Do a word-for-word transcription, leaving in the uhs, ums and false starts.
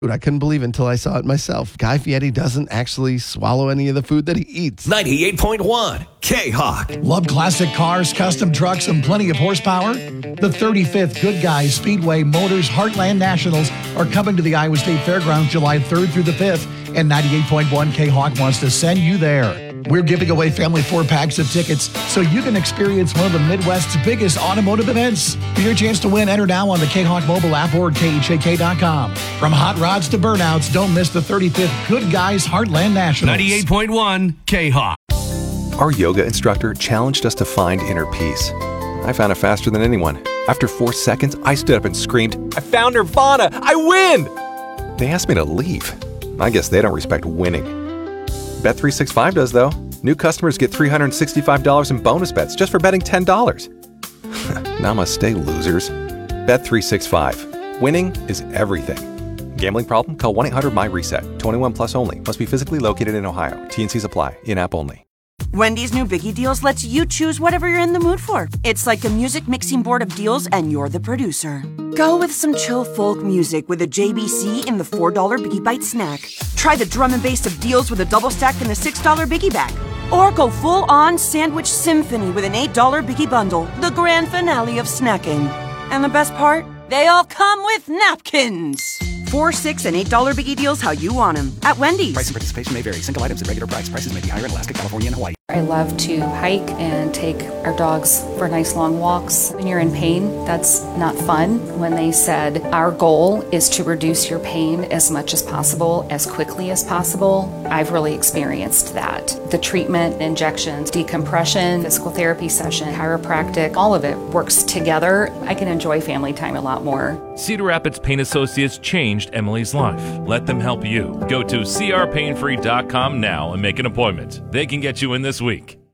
I couldn't believe it until I saw it myself. Guy Fieri doesn't actually swallow any of the food that he eats. ninety-eight point one K-Hawk. Love classic cars, custom trucks, and plenty of horsepower? The thirty-fifth Good Guys Speedway Motors Heartland Nationals are coming to the Iowa State Fairgrounds July third through the fifth, and ninety-eight point one K-Hawk wants to send you there. We're giving away family four packs of tickets so you can experience one of the Midwest's biggest automotive events. For your chance to win, enter now on the K-Hawk mobile app or K H A K dot com. From hot rods to burnouts, don't miss the thirty-fifth Good Guys Heartland Nationals. ninety-eight point one K-Hawk. Our yoga instructor challenged us to find inner peace. I found it faster than anyone. After four seconds, I stood up and screamed, "I found Nirvana! I win!" They asked me to leave. I guess they don't respect winning. Bet three sixty-five does, though. New customers get three hundred sixty-five dollars in bonus bets just for betting ten dollars. Namaste, losers. Bet three sixty-five. Winning is everything. Gambling problem? Call one eight hundred my reset. twenty-one plus only. Must be physically located in Ohio. T N Cs apply. In-app only. Wendy's new Biggie Deals lets you choose whatever you're in the mood for. It's like a music mixing board of deals, and you're the producer. Go with some chill folk music with a J B C in the four dollar Biggie Bite snack. Try the drum and bass of deals with a double stack in the six dollar Biggie Bag. Or go full-on sandwich symphony with an eight dollar Biggie Bundle, the grand finale of snacking. And the best part? They all come with napkins. Four, six, and eight dollar Biggie Deals how you want them at Wendy's. Price and participation may vary. Single items at regular price. Prices may be higher in Alaska, California, and Hawaii. I love to hike and take our dogs for nice long walks. When you're in pain, that's not fun. When they said our goal is to reduce your pain as much as possible, as quickly as possible, I've really experienced that. The treatment, injections, decompression, physical therapy session, chiropractic, all of it works together. I can enjoy family time a lot more. Cedar Rapids Pain Associates changed Emily's life. Let them help you. Go to c r pain free dot com now and make an appointment. They can get you in this week.